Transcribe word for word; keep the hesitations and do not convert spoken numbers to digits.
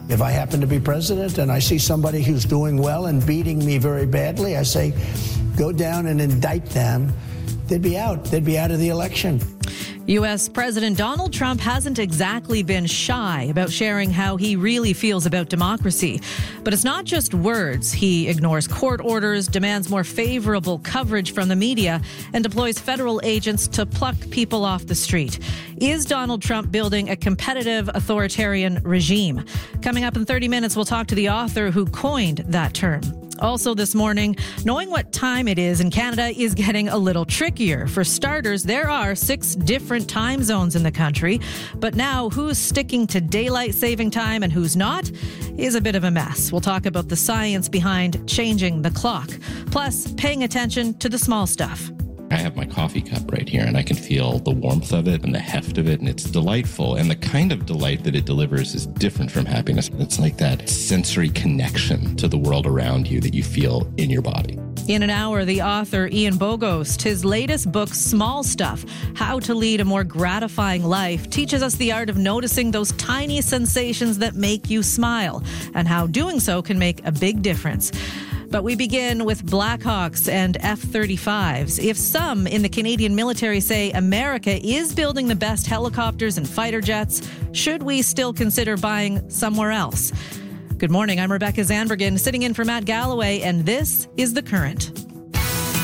If I happen to be president and I see somebody who's doing well and beating me very badly, I say, go down and indict them. They'd be out. They'd be out of the election. U S. President Donald Trump hasn't exactly been shy about sharing how he really feels about democracy. But it's not just words. He ignores court orders, demands more favorable coverage from the media, and deploys federal agents to pluck people off the street. Is Donald Trump building a competitive authoritarian regime? Coming up in thirty minutes, we'll talk to the author who coined that term. Also this morning, knowing what time it is in Canada is getting a little trickier. For starters, there are six different time zones in the country. But now, who's sticking to daylight saving time and who's not is a bit of a mess. We'll talk about the science behind changing the clock, plus paying attention to the small stuff. I have my coffee cup right here, and I can feel the warmth of it and the heft of it, and it's delightful. And the kind of delight that it delivers is different from happiness. It's like that sensory connection to the world around you that you feel in your body. In an hour, the author Ian Bogost, his latest book, Small Stuff, How to Lead a More Gratifying Life, teaches us the art of noticing those tiny sensations that make you smile and how doing so can make a big difference. But we begin with Blackhawks and F thirty-fives. If some in the Canadian military say America is building the best helicopters and fighter jets, should we still consider buying somewhere else? Good morning, I'm Rebecca Zandbergen, sitting in for Matt Galloway, and this is The Current.